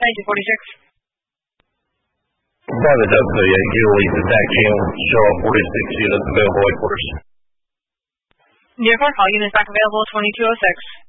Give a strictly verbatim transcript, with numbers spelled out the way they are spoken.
nineteen forty-six. Private Delta Yankee, lead to T A C channel, show up forty-six units available headquarters. Dear Fort, all units back available twenty-two oh six.